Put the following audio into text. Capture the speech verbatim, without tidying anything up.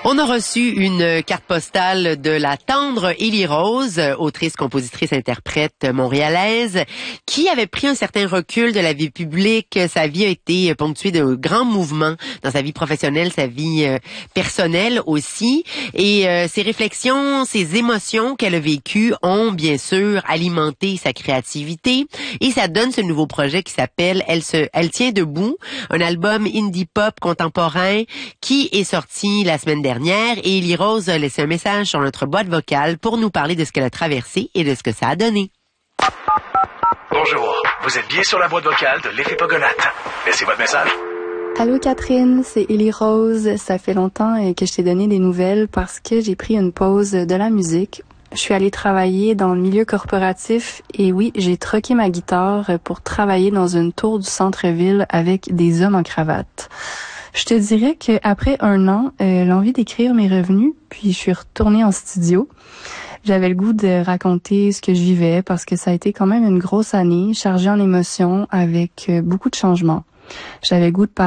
On a reçu une carte postale de la tendre Élie Rose, autrice, compositrice, interprète montréalaise, qui avait pris un certain recul de la vie publique. Sa vie a été ponctuée de grands mouvements dans sa vie professionnelle, sa vie euh, personnelle aussi. Et euh, ses réflexions, ses émotions qu'elle a vécues ont bien sûr alimenté sa créativité. Et ça donne ce nouveau projet qui s'appelle Elle se, Elle tient debout, un album indie pop contemporain qui est sorti la semaine dernière. Et Élie Rose a laissé un message sur notre boîte vocale pour nous parler de ce qu'elle a traversé et de ce que ça a donné. Bonjour, vous êtes bien sur la boîte vocale de l'Effet Pogonate. Laissez votre message. Allô Catherine, c'est Élie Rose. Ça fait longtemps que je t'ai donné des nouvelles parce que j'ai pris une pause de la musique. Je suis allée travailler dans le milieu corporatif et oui, j'ai troqué ma guitare pour travailler dans une tour du centre-ville avec des hommes en cravate. Je te dirais qu'après un an, euh, l'envie d'écrire m'est revenue, puis je suis retournée en studio. J'avais le goût de raconter ce que je vivais parce que ça a été quand même une grosse année, chargée en émotions, avec euh, beaucoup de changements. J'avais le goût de parler